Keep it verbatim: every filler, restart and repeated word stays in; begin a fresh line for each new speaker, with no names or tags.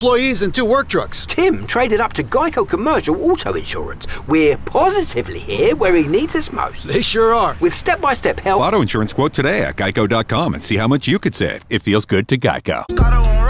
employees and two work trucks.
Tim traded up to Geico Commercial Auto Insurance. We're positively here where he needs us most.
They sure are.
With step-by-step help.
Auto insurance quote today at geico dot com and see how much you could save. It feels good to Geico.